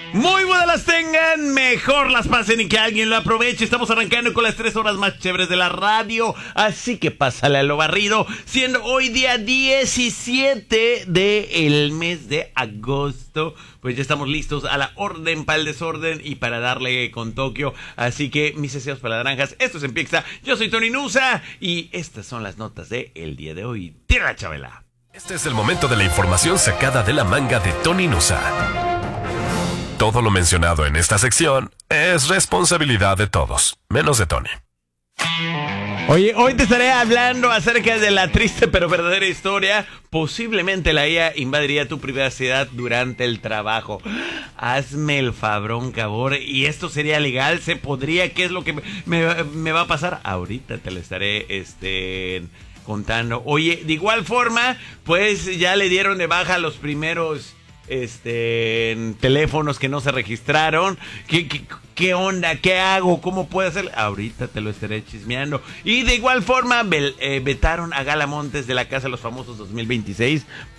Muy buenas las tengan, mejor las pasen y que alguien lo aproveche. Estamos arrancando con las 3 horas más chéveres de la radio, así que pásale a lo barrido, siendo hoy día 17 del mes de agosto. Pues ya estamos listos a la orden para el desorden y para darle con Tokio. Así que mis deseos para las naranjas, esto es En Pixta. Yo soy Tony Nusa y estas son las notas de el día de hoy. Tira, Chabela. Este es el momento de la información sacada de la manga de Tony Nusa. Todo lo mencionado en esta sección es responsabilidad de todos, menos de Tony. Oye, hoy te estaré hablando acerca de la triste pero verdadera historia. Posiblemente la IA invadiría tu privacidad durante el trabajo. Hazme el fabrón, cabor. ¿Y esto sería legal? ¿Se podría? ¿Qué es lo que me va a pasar? Ahorita te lo estaré contando. Oye, de igual forma, pues ya le dieron de baja a los primeros teléfonos que no se registraron. ¿Qué onda? ¿Qué hago? ¿Cómo puedo hacer? Ahorita te lo estaré chismeando. Y de igual forma vetaron a Gala Montes de la Casa de los Famosos 2026